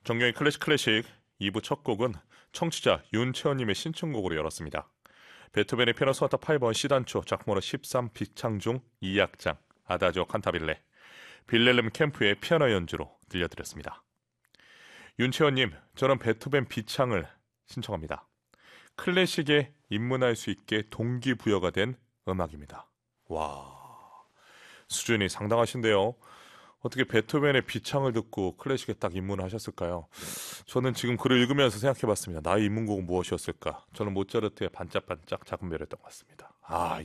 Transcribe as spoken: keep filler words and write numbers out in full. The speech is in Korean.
정경의 클래식 클래식 이 부 첫 곡은 청취자 윤채원님의 신청곡으로 열었습니다. 베토벤의 피아노 소나타 파 번 C단조 작품으로 십삼 비창 중 이 악장 아다지오 칸타빌레 빌렐름 캠프의 피아노 연주로 들려드렸습니다. 윤채원님, 저는 베토벤 비창을 신청합니다. 클래식에 입문할 수 있게 동기부여가 된 음악입니다. 와, 수준이 상당하신데요. 어떻게 베토벤의 비창을 듣고 클래식에 딱 입문을 하셨을까요? 저는 지금 글을 읽으면서 생각해봤습니다. 나의 입문곡은 무엇이었을까? 저는 모차르트의 반짝반짝 작은 별이었던 것 같습니다. 아,